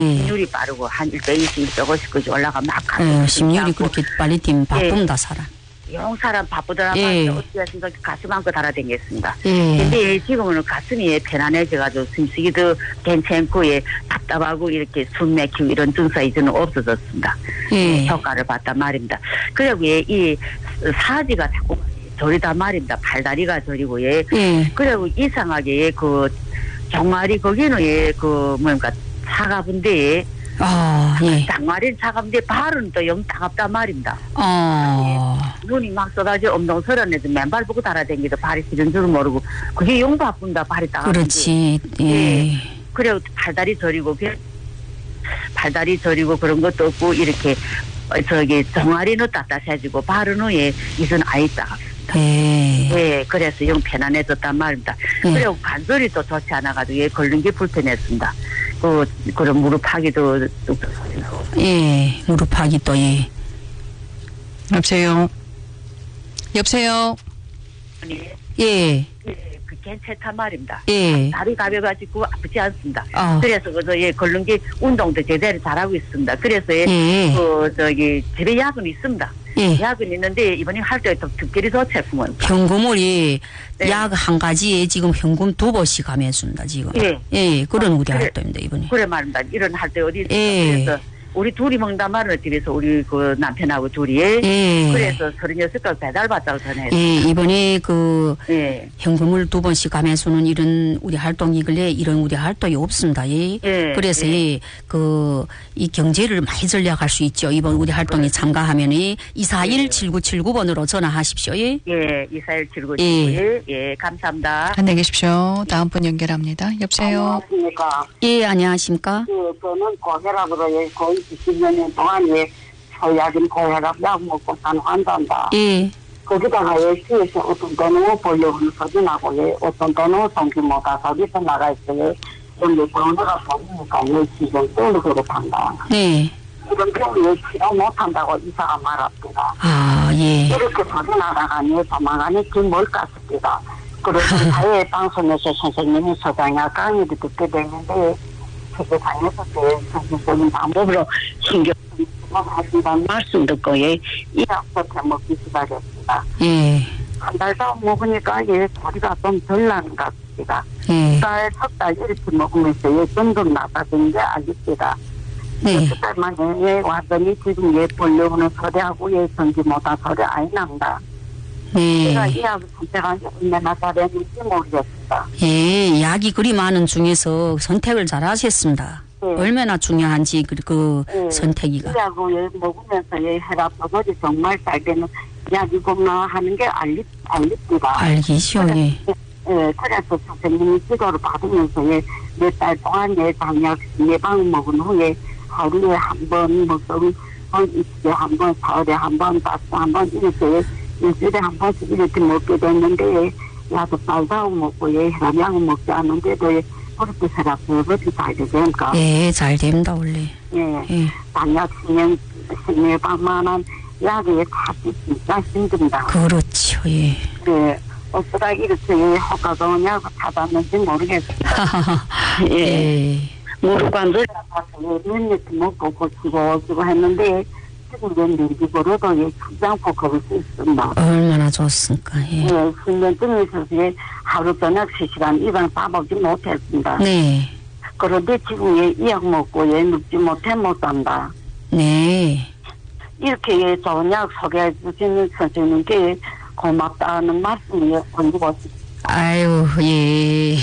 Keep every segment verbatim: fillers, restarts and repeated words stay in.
예. 심률이 빠르고 한 일 배 이십, 일 배 오십까지 올라가 막 예, 심률이 그렇게 빨리 뛰면 바쁩니다, 사람. 영 사람 바쁘더라만 예. 어찌하신가 가슴 안고 달아다녔습니다. 예. 근데 지금은 가슴이 편안해져가지고 숨쉬기도 괜찮고 예, 답답하고 이렇게 숨 막히고 이런 증상이 이제는 없어졌습니다. 예. 효과를 봤단 말입니다. 그리고 예, 이 사지가 자꾸 저리단 말입니다. 팔다리가 저리고 예. 예. 그리고 이상하게 예, 그 종아리 거기는 예, 그 뭔가 차가운데 아, 예. 장마리는 차가운데 발은 또 영 따갑단 말입니다. 어. 눈이 막 쏟아져 엄동설한 애들 맨발 보고 달아다니도 발이 시린 줄 모르고 그게 영 바쁜다 발이 따가운데. 그렇지. 예. 예. 그래 팔다리 저리고 팔다리 저리고 그런 것도 없고 이렇게 저기 종아리는 따뜻해지고 발은 예 이선 아예 따갑습니다. 예. 예. 그래서 영 편안해졌단 말입니다. 예. 그리고 관절이 또 좋지 않아가지고 예 걷는 게 불편했습니다. 그 그런 무릎하기도 예. 무릎하기 또 예. 여보세요. 여보세요. 예. 예. 예, 그 괜찮단 말입니다. 예. 다리 가벼가지고 아프지 않습니다. 아. 그래서 그저 예 걷는 게 운동도 제대로 잘하고 있습니다. 그래서 예, 예. 그 저기 집에 약은 있습니다. 예. 약은 있는데 이번에 할 때 또 특별히 좋겠구먼. 현금을 예, 네. 약 한 가지에 지금 현금 두 번씩 가면습니다 지금. 예. 예. 그런 우리 그래. 활동입니다 이번에. 그래 말입니다. 이런 할 때 어디 있습니까? 예. 그래서 우리 둘이 먹는단 말은 집에서 우리 그 남편하고 둘이 예. 그래서 서른여섯 갈 배달 받다고 전해요. 예. 이번에 그 예. 현금을 두 번씩 가면서는 이런 우리 활동이 근래 이런 우리 활동이 없습니다. 예. 예, 그래서 예. 예. 그 이 경제를 많이 전략할 수 있죠. 이번 우리 활동에 참가하면 이 이사일 칠구칠구 번으로 전화하십시오. 예. 예, 이사일 칠구 예. 예, 예, 감사합니다. 안녕히 계십시오. 다음 분 연결합니다. 여보세요. 안녕하십니까. 예, 안녕하십니까? 예, 저는 고혈압으로 예, 거의 이십 년 동안 예, 소약인 고혈압 약 먹고 산 환자입니다. 예. 거기다가 예, 시에서 어떤 돈을 보려고 소리 나고 예, 어떤 돈을 성기 못하 소리서 나가 있어요. 그런데 돈으로 보니까 예, 지금 떨어지고 판다. 네. 이런 경우에 치료 못한다고 의사가 말합니다. 아, 예. 이렇게 소리 나가니 도망가니 길멀까 싶습니다. 그래서 사회 방송에서 선생님이 소장약 강의를 듣게 되는데 그게 다녀서 선생님적인 방법으로 신경 하신다는 말씀 듣고 예, 이 약부터 먹기 시작했습니다. 예. 한 달 더 먹으니까 예, 소리가 좀 덜 나는 것 같습니다. 예. 두 달, 석 달 이렇게 먹으면서 예, 점점 나빠진 게 알겠습니다. 네. 두 달 만에 예, 왔더니 지금 예, 보려고는 소리하고 예, 전지 못한 소리 아예 납니다. 제가 이 네. 약을 선택한 지 얼마나 잘했는지 모르겠습니다. 예. 약이 그리 많은 중에서 선택을 잘 하셨습니다. 네. 얼마나 중요한지 그, 그 네. 선택이가. 이 약을 예, 먹으면서 예, 혈압 조절이 정말 잘 되는 약이구나 하는 게 알리, 알립니다. 알기시오. 예. 예, 그래서 선생님이 지도를 받으면서 예, 몇 달 동안 예, 당약 예방 먹은 후에 하루에 한 번, 무슨, 한 이틀에 한 번, 사흘에 한 번, 다섯 한 번, 이렇게 일주일에 한 번씩 이렇게 먹게 됐는데, 예, 약을 빨다고 먹고, 예, 혈압약을 먹지 않는데도, 예, 그렇게 혈압 조절이 잘 되니까, 예, 잘 됩니다, 원래. 예, 예. 당약 신경, 신예방만한 약을 찾기 진짜 힘듭니다. 그렇죠, 예. 예, 어쩌다 이렇게 예, 효과가 오냐고 찾았는지 모르겠습니다. 예. 예. 무릎 관절이 아파서 몇 년 먹고 고치고 고치고 했는데 지금 몇 년기고로도 예, 크지 않고 걸을 수 있습니다. 얼마나 좋습니까, 예. 예, 신경증이 있어서 예, 하루 저녁 세 시간 이상 싸먹지 못했습니다. 네. 그런데 지금 예, 이 약 먹고 예, 눕지 못해 못 산다. 네. 이렇게 예, 좋은 약 소개해 주시는 선생님께 고맙다는 말씀을 올리고 싶습니다. 아유, 예.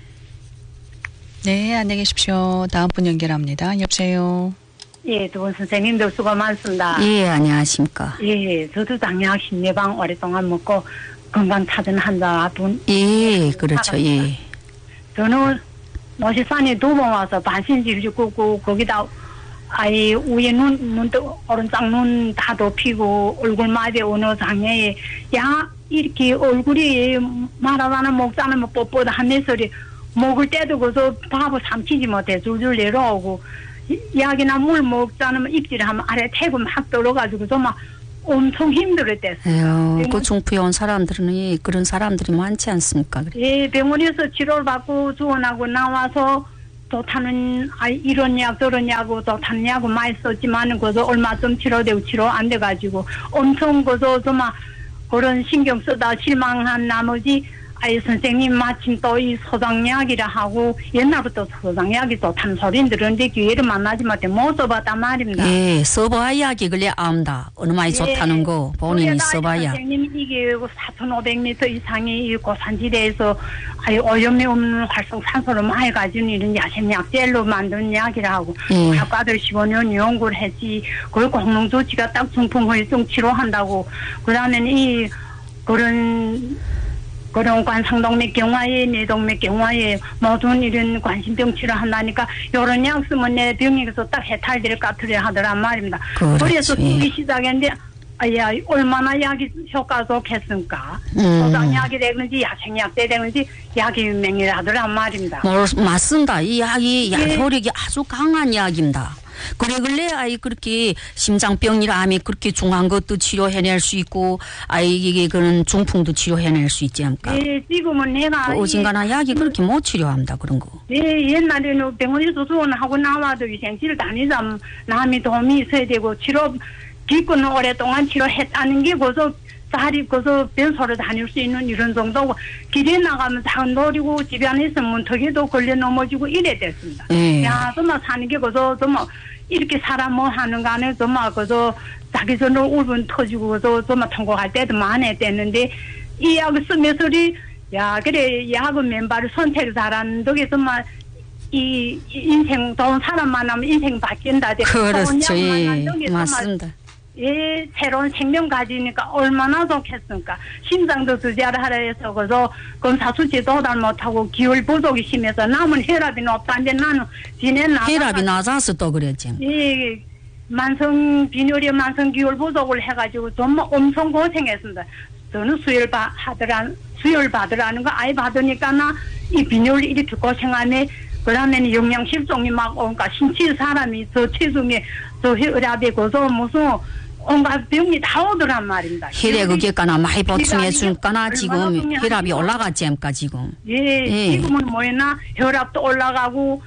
네, 안녕히 계십시오. 다음 분 연결합니다. 여보세요. 예, 두 분 선생님들 수고 많습니다. 예, 안녕하십니까. 예, 저도 당약 신예방 오랫동안 먹고 건강 찾은 환자 분. 예, 그렇죠, 예. 저는 노시산에 두 번 와서 반신질주 꽂고 거기다 아이 위에 눈, 눈도 오른쪽 눈 다 덮이고 얼굴마디 어느 장애에 야 이렇게 얼굴이 말하자는 목자는 뭐 뻣뻣 한내 소리 먹을 때도 그저 밥을 삼키지 못해 줄줄 내려오고 약이나 물 먹자는 입질하면 아래 태고 막 떨어가지고 정말 엄청 힘들었댔어요. 에휴, 그 중부에 온 사람들은 예, 그런 사람들이 많지 않습니까? 그래. 예, 병원에서 치료를 받고 주원하고 나와서 좋다는 아 이런 약 저런 약고 좋다는 약고 많이 썼지만은 그저 얼마 좀 치료되고 치료 안 돼가지고 엄청 그저 정말 그런 신경 쓰다 실망한 나머지 아이 선생님 마침 또 이 소장약이라 하고 옛날부터 소장약이 좋다는 소리는 들었는데 기회를 만나지 못해 못 써봤단 말입니다. 예, 써봐야기 그래 암다. 얼마나 좋다는 거 본인이 써봐야. 선생님 이게 사천오백 미터 이상의 이 고산지대에서 아이 오염이 없는 활성산소를 많이 가지고 이런 야생약 젤로 만든 약이라 하고 예. 학과들 십오 년 연구를 했지. 그걸 공농 조치가 딱 중풍후유증 치료한다고. 그다음에는 이 그런 그런 관상동맥 경화에 뇌동맥 경화에 모든 이런 관심병 치료한다니까 이런 약 쓰면 내 병에서 딱 해탈될 것 같으려 하더란 말입니다. 그렇지. 그래서 쓰기 시작했는데 아야 얼마나 약이 효과 좋겠습니까? 음. 소장약이 되는지 야생약 되는지 약이 유명이라 하더란 말입니다. 뭐, 맞습니다. 이 약이 예. 약효력이 아주 강한 약입니다. 그래 근래 아이 그렇게 심장병이라 암이 그렇게 중한 것도 치료해낼 수 있고 아이 이게 그런 중풍도 치료해낼 수 있지 않습니까? 예, 지금은 내가 어진간한 약이 그렇게 못 치료합니다. 그런 거. 예, 옛날에는 병원에서 수원하고 나와도 위생실 다니자 남이 도움이 있어야 되고 치료 기껏 오랫동안 치료했다는 게 거기서 쌀이 거기서 변소를 다닐 수 있는 이런 정도고 길에 나가면 다 노리고 집에 안에 있으면 문턱에도 걸려 넘어지고 이래 됐습니다. 예. 야, 정말 사는 게 거기서 정말 이렇게 사람 뭐 하는 거 안에 정말 거기서 자기 전으로 울분 터지고 거기서 정말 통곡할 때도 많이 됐는데 이 약을 쓰면서리 야, 그래 약은 맨발을 선택을 잘하는 덕에 정말 이 인생 좋은 사람만 하면 인생 바뀐다. 그렇죠. 예, 맞습니다. 예, 새로운 생명 가지니까 얼마나 좋겠습니까? 심장도 주제를 하라 해서 그래서 검사 수치 도달 못하고 기혈 부족이 심해서 남은 혈압이 높다는데 나는 지낸 나 혈압이 낮아서 또 그랬지. 예, 만성 빈혈이 만성 기혈 부족을 해가지고 정말 엄청 고생했습니다. 저는 수혈 바, 하더라, 수혈 받으라는 거 아예 받으니까 나 이 빈혈 이렇게 고생하네. 그 다음에는 영양실종이 막 온갖 신체 사람이 저 체중에 저 혈압이 고서 무슨 온갖 병이 다 오더란 말입니다. 혈액 그게까나 많이 보충해 줄까나 지금 혈압이 올라갔지 않까 지금. 예, 예. 지금은 뭐였나 혈압도 올라가고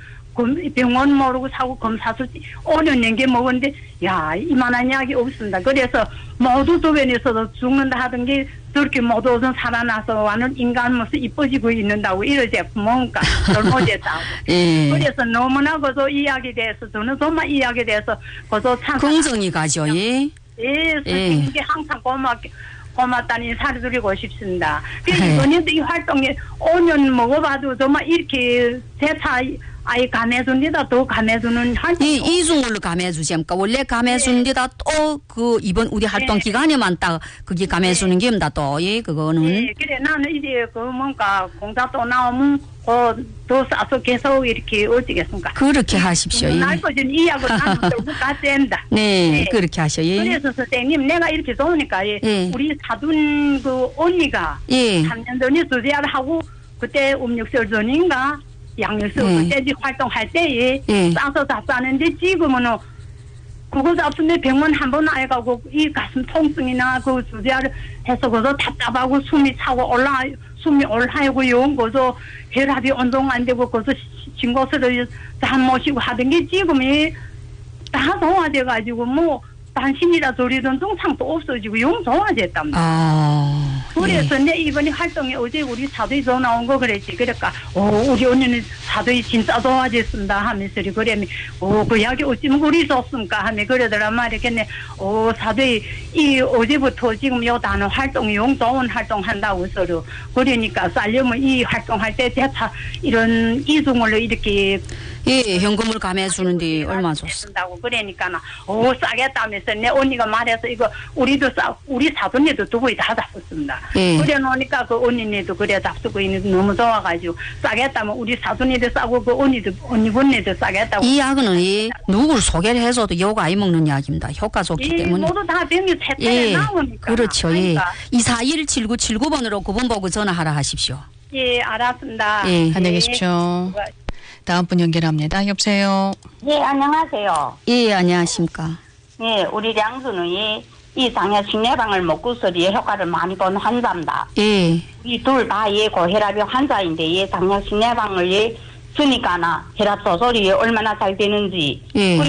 병원 모르고 사고 검사 수치 오 년 넘게 먹었는데 야 이만한 약이 없습니다. 그래서 모두 주변에서도 죽는다 하던 게 저렇게 모두 우선 살아나서 와는 인간 모습 이뻐지고 있는다고 이러지 뭔가 젊어졌다고. 예. 그래서 너무나 그저 이야기에 대해서 저는 정말 이야기에 대해서 그저 참 긍정이 가죠. 예. 예, 선생님께 항상 고맙, 고맙다는 인사를 드리고 싶습니다. 그래서 네. 저년도 이 활동에 오 년 먹어봐도 정말 이렇게 재차 아이 감해준 데다 더 감해주는 활동. 이, 이중으로 감해주지 않습니까? 원래 감해주는 데다 또 그 이번 우리 활동 네. 기간에만 딱 그게 감해주는 게 없다 또. 예, 그거는. 예, 그래 나는 이제 그 뭔가 공사 또 나오면 더 싸서 계속 이렇게 어찌겠습니까? 그렇게 하십시오. 예. 날 거진 이야기 나는 결국 다 된다. 네, 네. 그렇게 하셔. 예. 그래서 선생님 내가 이렇게 좋으니까 예, 예. 우리 사돈 그 언니가 예. 삼 년 전에 주제를 하고 그때 음력설 전인가 양육소 예. 그때 활동할 때에 예. 싸서 다 싸는데 지금은 그거 잡수면 병원 한 번 안 가고 이 가슴 통증이나 그 주제를 해서 그거 답답하고 숨이 차고 올라 숨이 올라오고 이런 거서 혈압이 운동 안 되고 거서 진거스를 다 모시고 하던 게 지금이 다 좋아져 가지고 뭐 단신이라 소리던 증상도 없어지고 영 좋아졌답니다. 아. 그래서 내 이번에 활동에 어제 우리 사도이 전화 온 거 그랬지. 그러니까 오 우리 언니는 사도이 진짜 좋아졌습니다 하면서 그러면 오그 약이 어찌면 우리 좋습니까 하면 그러더란 말이겠네. 오 사도이 이 어제부터 지금 요 단어 활동 용 좋은 활동 한다고 서로 그러니까 살려면 이 활동할 때 대차 이런 이중으로 이렇게 예, 현금을 감해주는데 얼마 좋습니다. 다고 그러니까 오 싸겠다면서 내 언니가 말해서 이거 우리도 싸 우리 사돈네도 두 분이 다 잡았습니다. 예. 그래 놓으니까 그 언니네도 그래 잡수고 있는 너무 좋아가지고 싸겠다면 우리 사돈네도 싸고 그 언니도 언니분네도 싸겠다고. 이 약은 예, 누구를 소개를 해줘도 요가 아이 먹는 약입니다. 효과 좋기 이 때문에. 모두 다 병이 세태에 예, 나오니까. 그렇죠. 예. 그러니까. 이사일 칠구칠구 번으로 그분 보고 전화하라 하십시오. 예, 알았습니다. 예. 안녕히 계십시오. 다음 분 연결합니다. 여보세요. 예, 안녕하세요. 예, 안녕하십니까. 예, 우리 량수는 이, 이 장야 식내방을 먹고서리의 효과를 많이 본 환자입니다. 예. 이 둘 다 예 고혈압의 환자인데 예 장야 식내방을 예 주니까나 혈압 조절이 얼마나 잘 되는지 예.